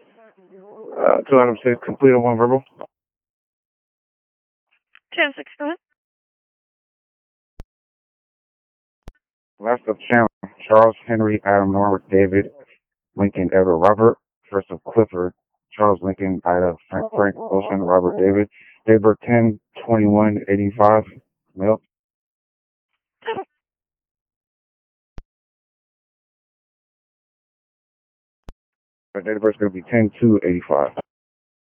Two items said complete on one verbal. 10-6, go ahead. Last of Chandler, Charles, Henry, Adam, Norbert, David, Lincoln, Edward, Robert. First of Clifford, Charles, Lincoln, Ida, Frank, Ocean, Robert, David. Date of birth 10/21/85, male. Date of birth is going to be 10/2/85.